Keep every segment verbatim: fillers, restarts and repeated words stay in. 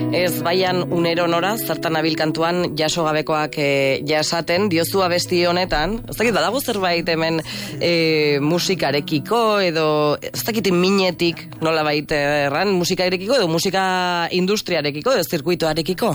Ez baian unero nora, zertan abil kantuan jaso gabekoak e, jasaten, diozu abesti honetan, ez dakit badago zerbait hemen e, musikarekiko edo, ez dakit minetik nola baita erran, musikarekiko edo musika industriarekiko edo zirkuitoarekiko?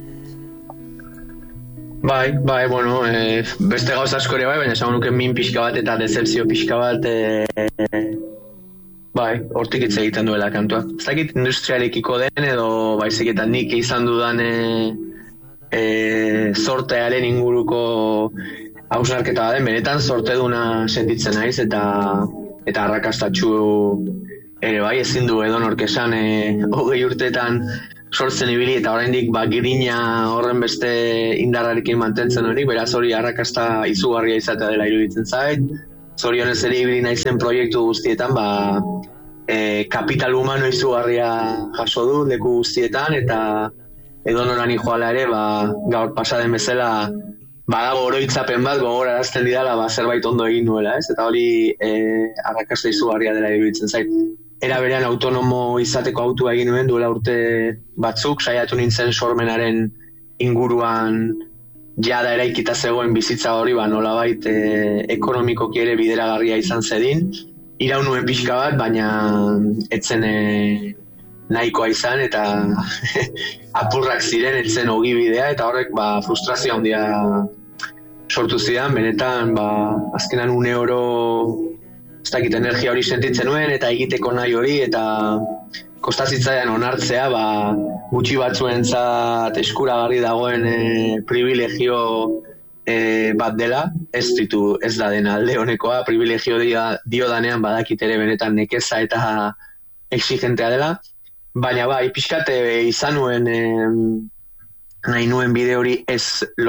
Bai, bai, bueno, e, beste gauza askore bai, baina esan nuke min pixka bat eta decepzio pixka bat, e, bai, hortik hitz egiten duela kantua. Ez dakit industriarekiko den edo baizik eta nik izan dudan e, e, sortearen inguruko hausnarketa baden, benetan sorteduna sentitzen naiz eta eta arrakastatsu ere bai, ezin du edonork esan e, hogei urteetan sortzen ibili eta oraindik ba girina horren beste indarrarekin mantentzen hori, beraz hori arrakasta izugarria izatea dela iruditzen zait. Zorionez ere ibili naizen proiektu guztietan, ba e, kapital humano izugarria jaso du leku guztietan eta edonorani joala ere, ba gaur pasaden bezala badago oroitzapen bat gogorarazten didala ba zerbait ondo egin nuela, ez? Eta hori e, arrakasta izugarria dela iruditzen zait. Era berean autonomo izateko autua egin nuen duela urte batzuk, saiatu nintzen sormenaren inguruan jada eraikita zegoen bizitza hori, ba nolabait e, ekonomikoki ere bideragarria izan zedin. Iraun nuen pixka bat, baina etzen e, nahikoa izan eta apurrak ziren, etzen ogibidea eta horrek ba frustrazio handia sortu zidan, benetan ba azkenan une oro ez dakit energia hori sentitzen nuen eta egiteko nahi hori eta kostazitzaian onartzea ba, gutxi batzuentzat eskuragarri dagoen e, privilegio e, bat dela, ez ditu ez da dena alde honekoa, privilegio dio, dio danean badakit ere benetan nekeza eta exigentea dela, baina bai, pixkate izan nuen e, nahi nuen bide hori ez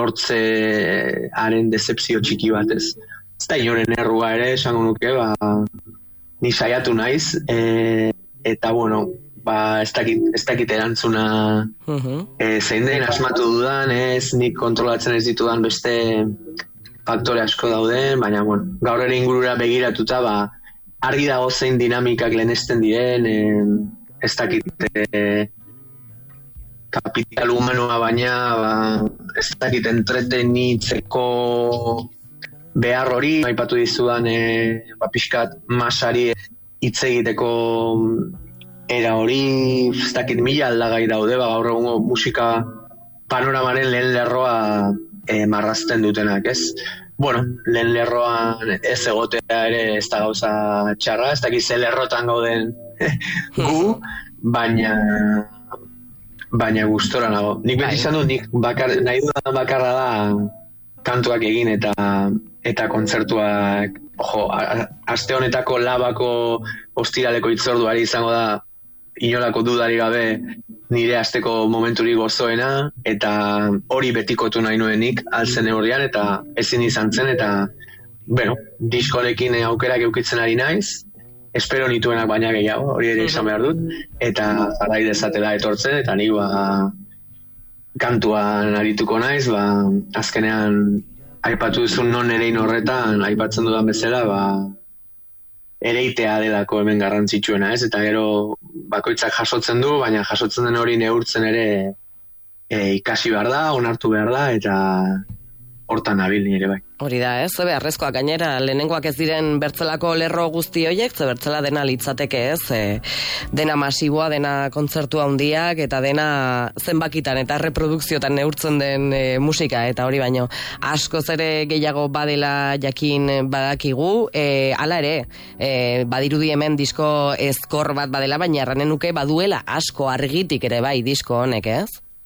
lortzearen decepzio txiki bat ez. Ez da inoren errua ere, esango nuke, ba, ni saiatu naiz, e, eta bueno, ba, ez dakit, ez dakit erantzuna uh-huh. e, zein den asmatu dudan, ez nik kontrolatzen ez ditudan beste faktore asko dauden, baina bueno, gaur ere ingurura begiratuta, ba, argi dago zein dinamikak lehenesten diren, e, ez dakit e, kapital humanoa baina, ba, ez dakit entretenitzeko behar hori, aipatu dizudan e, ba, pixkat masari hitz egiteko era hori, ez dakit mila aldagai daude, ba, gaur egungo musika panoramaren lehen lerroa e, marrazten dutenak, ez? Bueno, lehen lerroan ez egotea ere ez da gauza txarra, ez dakit ze lerrotan gauden gu, baina baina gustora nago. Nik beti izan dut, nik bakar, nahi dudan bakarra da kantuak egin eta eta kontzertuak, ojo, aste honetako labako ostiraleko hitzorduari izango da inolako dudari gabe nire asteko momenturik gozoena eta hori betikotu nahi nuenik altzen horrian eta ezin izan zen eta bueno, diskorekin aukerak eukitzen ari naiz, espero nituenak baina gehiago, hori ere izan behar dut eta jarrai dezatela etortzen eta nik ba kantuan arituko naiz, ba azkenean aipatu duzun non erein horretan, aipatzen dudan bezala, ba, ereitea delako hemen garrantzitsuena, ez? Eta gero bakoitzak jasotzen du, baina jasotzen den hori neurtzen ere e, ikasi behar da, onartu behar da, eta hortan nabil nire bai. Hori da, ez? Ze beharrezkoak gainera, lehenengoak ez diren bertzelako lerro guzti horiek, ze bertzela dena litzateke, ez? E, dena masiboa, dena kontzertu handiak, eta dena zenbakitan eta reprodukziotan neurtzen den e, musika, eta hori baino askoz ere gehiago badela jakin badakigu, e, hala ere, e, badirudi hemen disko ezkor bat badela, baina erranen nuke baduela asko argitik ere bai disko honek, ez?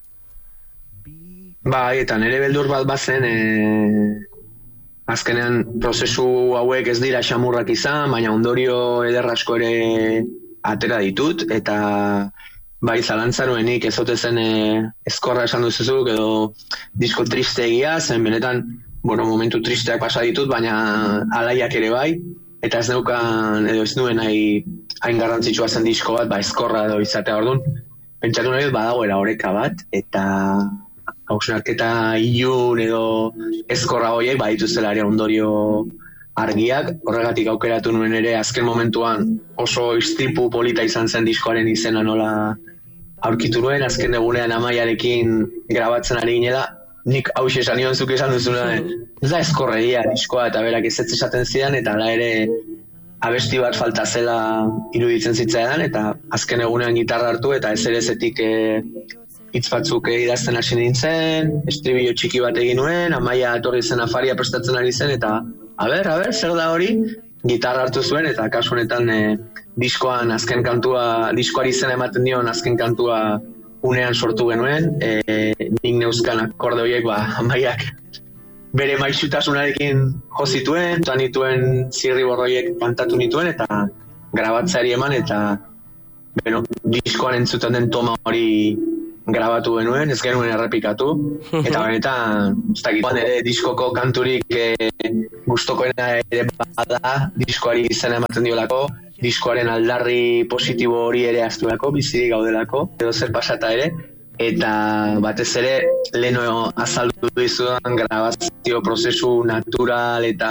Bai, eta nire beldur bat bazen, e, azkenean prozesu hauek ez dira xamurrak izan, baina ondorio eder asko ere atera ditut, eta bai zalantzaruenik ez ote zen e, ezkorra esan duzuzuk, edo disko triste egia, zen benetan, bueno, momentu tristeak pasa ditut, baina alaiak ere bai, eta ez neukan, edo ez nuen hain garrantzitsua zen disko bat, ba ezkorra edo izatea orduan, pentsatu nahi badagoera oreka bat, eta hausnarketa ilun edo ezkorra horiek badituzela ere ondorio argiak, horregatik aukeratu nuen ere azken momentuan oso istripu polita izan zen diskoaren izena nola aurkitu nuen, azken egunean Amaiarekin grabatzen ari ginela, nik hauxe esan nion zuk esan duzuna, ez da eskorreria diskoa, eta berak ez ez esaten zidan, eta ala ere abesti bat falta zela iruditzen zitzaidan, eta azken egunean gitarra hartu, eta ez ere zetik e, hitz batzuk idazten hasi nintzen, estribillo txiki bat egin nuen, Amaia etorri zen afaria prestatzen ari zen, eta a ber, a ber, zer da hori, gitarra hartu zuen, eta kasu honetan e, diskoan azken kantua, diskoari izena ematen dion azken kantua unean sortu genuen, e, nik neuzkan akorde horiek, ba, Amaiak bere maixutasunarekin jo zituen, zanituen zirriborroiek kantatu nituen, eta grabatzeari eman, eta bueno, diskoan entzuten den toma hori grabatu genuen, ez genuen errepikatu, eta benetan, ez dakit, ere diskoko kanturik e, gustokoena ere bada, diskoari izena ematen diolako, diskoaren aldarri positibo hori ere aztuelako, bizirik gaudelako, edo zer pasata ere, eta batez ere leheno azaldu dizudan grabazio prozesu natural eta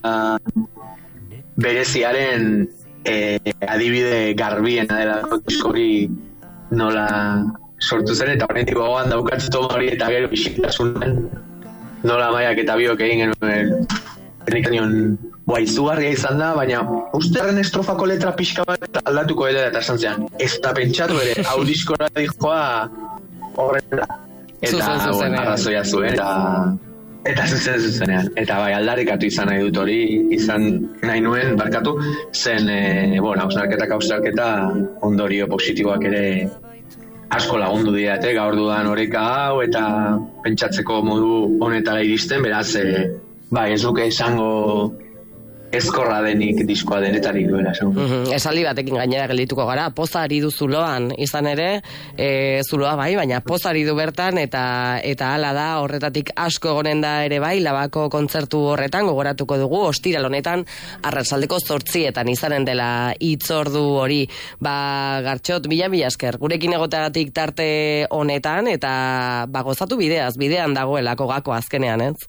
bereziaren e, adibide garbiena dela diskori nola sortu zen, eta horretik gogoan daukatzu toma hori eta gero isiltasunen nola Amaiak eta biok egin genuen nik nion boa, izugarria izan da, baina usterren estrofako letra pixka bat aldatuko dela eta esan zean, ez da pentsatu ere, hau diskora dijoa horrela, eta bueno, arrazoia zuen, eta eta zuzen zuzenean, eta bai aldarrikatu izan nahi dut hori, izan nahi nuen, barkatu, zen, e, bueno, hausnarketa hausnarketa ondorio positiboak ere asko lagundu diate, gaur dudan oreka hau, eta pentsatzeko modu honetara iristen, beraz, e, bai, ez duke esango ezkorra denik diskoa denetarik duela. Mm-hmm. Esaldi batekin gainera geldituko gara, poza ari du zuloan, izan ere, e, zuloa bai, baina poza ari du bertan, eta eta hala da, horretatik asko egonen da ere bai, Labako kontzertu horretan, gogoratuko dugu, ostiral honetan, arratsaldeko zortzietan izanen dela hitzordu hori, ba, Gartxot, bila mila esker, gurekin egoteagatik tarte honetan, eta ba, gozatu bideaz, bidean dagoelako gako azkenean, ez?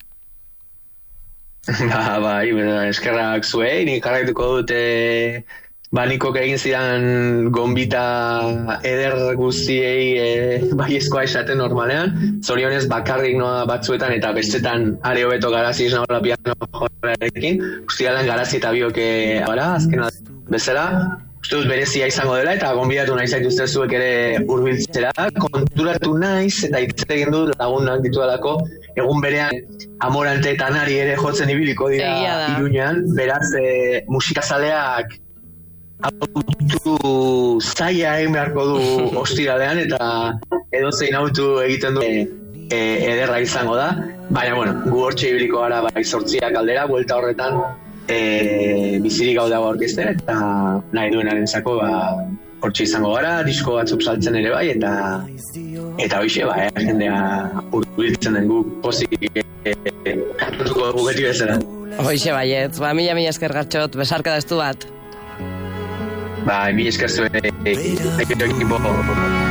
Ba, bai, eskerrak zuei, nik jarraituko dute ba, nikok egin zidan gonbita eder guztiei e, baiezkoa esaten normalean, zorionez bakarrik noa batzuetan eta bestetan are hobeto garazi ez nagoela piano jorarekin, ustialan garazi eta bioke abara, azken bezala, uste dut berezia izango dela eta gonbidatu nahi zaituzte zuek ere hurbiltzera, konturatu naiz eta hitz egin dut lagunak ditudalako, egun berean Amorante eta Nari ere jotzen ibiliko dira Iruñean, beraz e, musikazaleak autu zaila egin beharko du ostiralean eta edozein autu egiten du e, e, ederra izango da, baina bueno, gu hortxe ibiliko gara bai zortziak aldera, buelta horretan e, bizirik gau dago orkestea eta nahi duenarentzako ba, hortxe izango gara, disko batzuk saltzen ere bai, eta eta hoxe, ba, eh, jendea urbiltzen den gu pozik kantuko dugu beti bezala. Hoxe baietz, ba, mila mila esker Gartxot, besarka da estu bat. Ba, mila esker zuen, ekipo.